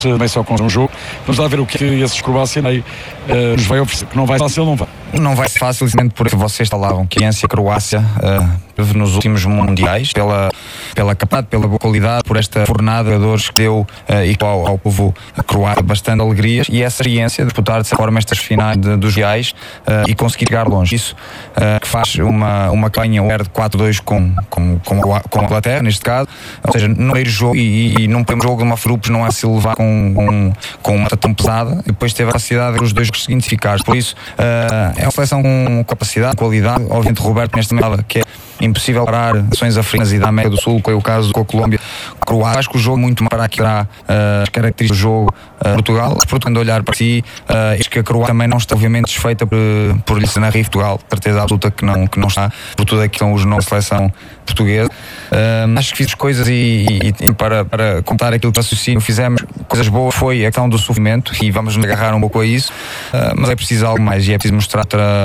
também só com um jogo. Vamos lá ver o que esses Croácia nos vai oferecer, que não vai ser fácil, não vai. Não vai ser fácil, simplesmente porque vocês falavam que a Croácia nos últimos mundiais, pela capacidade, pela boa qualidade, por esta fornada de jogadores que deu e ao povo croata bastante alegrias, e essa experiência de disputar dessa forma estas finais dos mundiais e conseguir chegar longe. Isso que faz uma campanha de 4-2 com a Inglaterra, neste caso, ou seja, no primeiro jogo e num primeiro jogo de uma grupos não é se levar com uma tão pesada, e depois teve a capacidade de os dois seguintes eficazes. Por isso é uma seleção com capacidade, qualidade. Obviamente Roberto nesta medida que é impossível parar nações africanas e da América do Sul, que é o caso com a Colômbia, Croácia. Acho que o jogo muito mais para aqui terá as características do jogo Portugal. Portanto, olhar para si, acho que a Croácia também não está obviamente desfeita por lhe ser na Rio Portugal, certeza absoluta que não está, por tudo aquilo que são os nomes da seleção portuguesa. Acho que fiz coisas e para contar aquilo que o raciocínio fizemos, coisas boas foi a questão do sofrimento, e vamos nos agarrar um pouco a isso, mas é preciso algo mais, e é preciso mostrar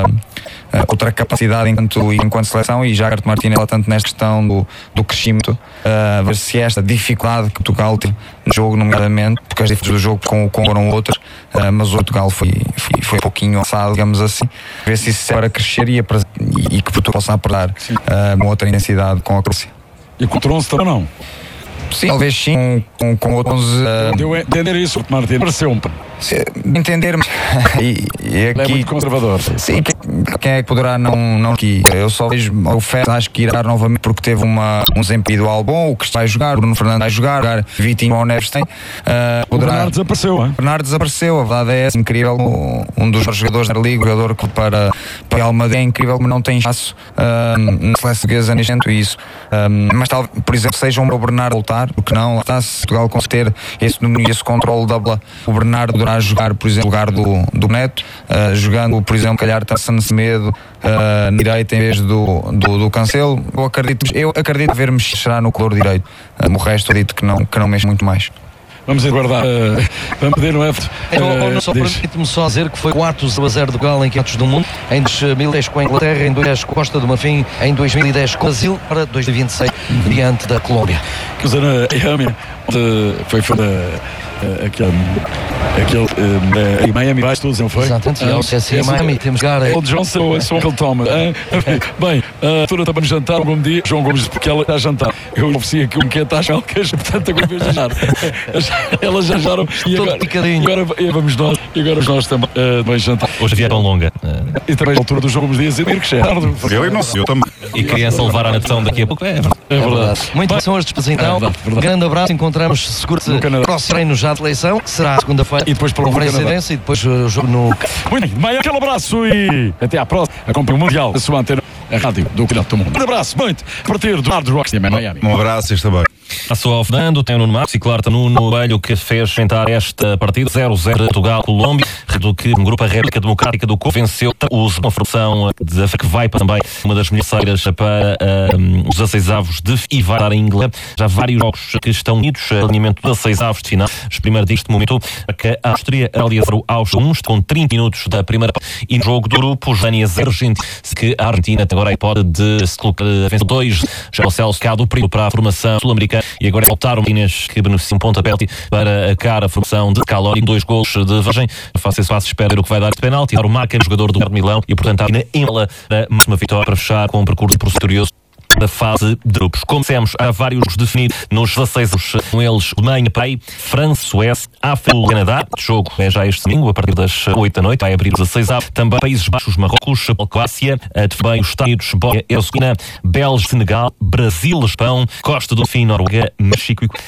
outra capacidade enquanto seleção, e já Roberto Martínez ela tanto nesta questão do crescimento, ver se esta dificuldade que Portugal teve no jogo, nomeadamente, porque as diferenças do jogo foram outras, mas o Portugal foi um pouquinho alçado, digamos assim, ver se isso é para crescer e que Portugal possa apertar uma outra intensidade com a Croácia. E com o Tronço também não? Sim, talvez sim, com outros. Deu a entender isso, Martínez. Pareceu-me. Entendermos. E aqui, é muito conservador. Sim, quem é que poderá não aqui? Eu só vejo o Fed, acho que irá novamente porque teve um desempenho individual bom. O que vai jogar, o Bruno Fernandes vai jogar, Vitinho ou Neves tem. O Bernardo desapareceu, hein? Bernardo desapareceu, a verdade é essa, incrível. Um dos jogadores da Liga, o jogador que para Real Madrid é incrível, mas não tem espaço na seleção portuguesa neste momento, isso. Mas tal, por exemplo, seja o Bernardo voltar, porque não, lá está, se Portugal conseguir ter esse domínio, esse controle da bola, o Bernardo poderá jogar, por exemplo, no lugar do Neto, jogando, por exemplo, calhar Tassano Semedo na direita em vez do Cancelo. Eu acredito ver-me chegar no corredor direito. O resto acredito que não mexe muito mais. Vamos aguardar. Vamos pedir no Everton. Só permite-me só dizer que foi 4-0 do Galo em campeonatos do mundo, em 2010 com a Inglaterra, em 2010 com a Costa do Marfim, em 2010 com o Brasil, para 2026 diante da Colômbia. Que usando a foi aquele em Miami vais todos, não foi? Exatamente, é o CSI Miami, temos que o Johnson ou o Uncle Thomas. Bem, a altura estava no jantar, um bom dia, João Gomes, porque ela está a jantar. Eu ofereci aqui um quente às Alcas, portanto agora vamos jantar. Elas jantaram e agora vamos nós, e agora nós também vamos jantar. Hoje a viagem longa. E também a altura do João Gomes Dias e do Irque Gerardo. Eu também. E criança levar à natação daqui a pouco. É verdade. Muito bem, são as despesas então. Grande abraço, encontramos seguro no próximo treino já de eleição, que será segunda-feira. E depois para o conferência de imprensa e depois o jogo no. Muito bem, aquele abraço e até à próxima. Acompanhe o Mundial da sua antena, a rádio do Campeonato do Mundo. Um abraço, muito, a partir do Hard Rock em Miami. Um abraço, este também. Passou ao Fernando, tem o Nuno Marcos e claro, está Nuno Belho, que fez sentar esta partida 0-0 Portugal-Colômbia, do que um grupo a República Democrática do Congo venceu uma formação que vai para também uma das melhores para os 16avos e vai dar a Inglaterra. Já vários jogos que estão unidos, alinhamento dos 16avos de final. Os primeiros deste momento, que a Áustria realizou aos 1 com 30 minutos da primeira parte. E no jogo do grupo, Jânias Argentina, que a Argentina agora pode se colocar a vencer 2, já o Celso Cado, primo para a formação sul-americana. E agora é Lautaro Martínez que beneficia um pontapé para a cara a formação de Calori, 2 golos de vantagem. Face a espaço, espera o que vai dar de penalti. O Marca, jogador do Milão, e portanto a ela da máxima vitória para fechar com um percurso vitorioso da fase de grupos. Como dissemos, há vários definidos nos 16, com eles Alemanha, Pai, França, Suécia, África, Canadá. O jogo é já este domingo, a partir das 8 da noite, vai abrir os 16 avos. Também Países Baixos, Marrocos, Croácia, também os Estados Unidos, Bósnia, Herzegovina, Bélgica, Senegal, Brasil, Japão, Costa do Fim, Noruega, México